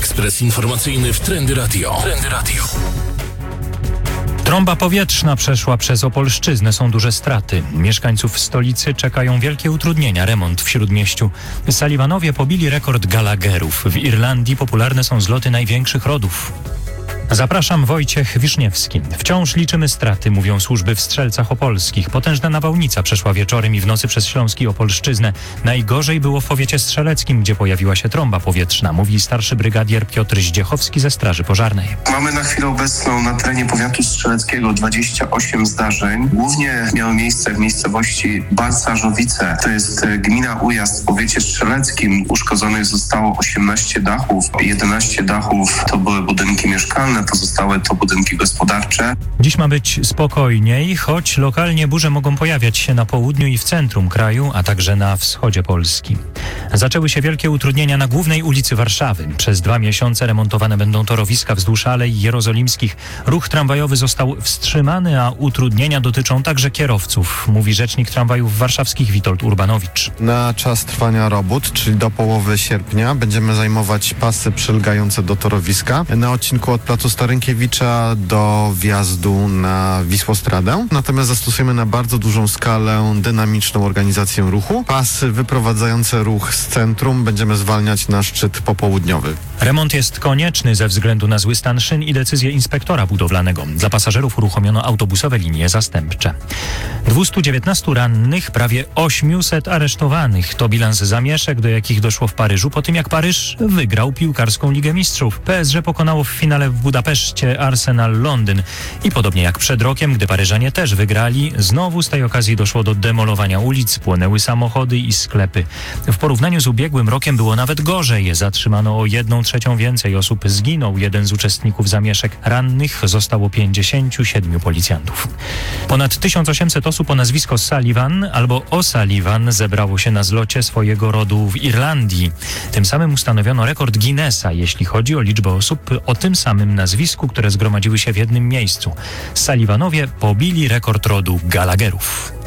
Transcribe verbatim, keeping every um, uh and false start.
Ekspres informacyjny w Trendy Radio. Trendy Radio. Trąba powietrzna przeszła przez Opolszczyznę. Są duże straty. Mieszkańców stolicy czekają wielkie utrudnienia. Remont w Śródmieściu. Sullivanowie pobili rekord Gallagherów. W Irlandii popularne są zloty największych rodów. Zapraszam, Wojciech Wiszniewski. Wciąż liczymy straty, mówią służby w Strzelcach Opolskich. Potężna nawałnica przeszła wieczorem i w nocy przez Śląsk i Opolszczyznę. Najgorzej było w powiecie strzeleckim, gdzie pojawiła się trąba powietrzna, mówi starszy brygadier Piotr Zdziechowski ze Straży Pożarnej. Mamy na chwilę obecną na terenie powiatu strzeleckiego dwadzieścia osiem zdarzeń. Głównie miały miejsce w miejscowości Balcarzowice. To jest gmina Ujazd w powiecie strzeleckim. Uszkodzonych zostało osiemnaście dachów. jedenaście dachów to były budynki mieszkalne. Pozostałe to budynki gospodarcze. Dziś ma być spokojniej, choć lokalnie burze mogą pojawiać się na południu i w centrum kraju, a także na wschodzie Polski. Zaczęły się wielkie utrudnienia na głównej ulicy Warszawy. Przez dwa miesiące remontowane będą torowiska wzdłuż Alei Jerozolimskich. Ruch tramwajowy został wstrzymany, a utrudnienia dotyczą także kierowców, mówi rzecznik tramwajów warszawskich Witold Urbanowicz. Na czas trwania robót, czyli do połowy sierpnia, będziemy zajmować pasy przylegające do torowiska na odcinku od placu Starynkiewicza do wjazdu na Wisłostradę. Natomiast zastosujemy na bardzo dużą skalę dynamiczną organizację ruchu. Pasy wyprowadzające ruch z centrum będziemy zwalniać na szczyt popołudniowy. Remont jest konieczny ze względu na zły stan szyn i decyzję inspektora budowlanego. Dla pasażerów uruchomiono autobusowe linie zastępcze. dwieście dziewiętnaście rannych, prawie osiemset aresztowanych. To bilans zamieszek, do jakich doszło w Paryżu po tym, jak Paryż wygrał piłkarską Ligę Mistrzów. P S G pokonało w finale w Budapeszcie Arsenal Londyn. I podobnie jak przed rokiem, gdy Paryżanie też wygrali, znowu z tej okazji doszło do demolowania ulic, płonęły samochody i sklepy. W porównaniu z ubiegłym rokiem było nawet gorzej. Zatrzymano o jedną trzecią więcej osób. Zginął jeden z uczestników zamieszek. Rannych zostało pięćdziesięciu siedmiu policjantów. Ponad tysiąc osiemset osób o nazwisko Sullivan albo O'Sullivan zebrało się na zlocie swojego rodu w Irlandii. Tym samym ustanowiono rekord Guinnessa, jeśli chodzi o liczbę osób o tym samym nazwisku, które zgromadziły się w jednym miejscu. Sullivanowie pobili rekord rodu Gallagherów.